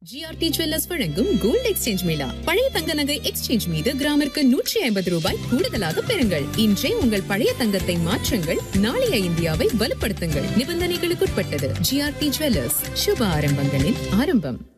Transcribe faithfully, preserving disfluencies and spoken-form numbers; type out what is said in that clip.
GRT jewellers வழங்கும் gold exchange Mela. பழைய தங்க நகை எக்ஸ்சேஞ்ச் மீது கிராமிற்கு நூற்றி ஐம்பது ரூபாய் கூடுதலாக பெறுங்கள். இன்றே உங்கள் பழைய தங்கத்தை மாற்றுங்கள், நாளைய இந்தியாவை வலுப்படுத்துங்கள். நிபந்தனைகளுக்குட்பட்டது. ஜிஆர்டி ஜுவல்லர்ஸ், சுப ஆரம்பங்களின் ஆரம்பம்.